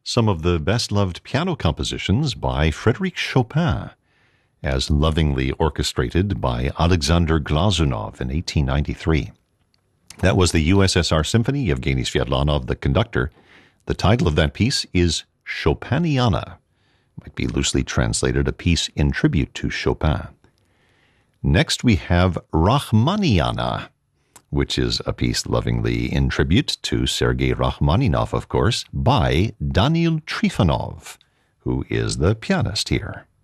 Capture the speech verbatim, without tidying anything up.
some of the best-loved piano compositions by Frédéric Chopin, as lovingly orchestrated by Alexander Glazunov in eighteen ninety-three. That was the U S S R Symphony, Yevgeny Sviatlanov, the conductor. The title of that piece is Chopiniana. Might be loosely translated a piece in tribute to Chopin. Next we have Rachmaniniana, which is a piece lovingly in tribute to Sergei Rachmaninoff, of course, by Daniil Trifonov, who is the pianist here.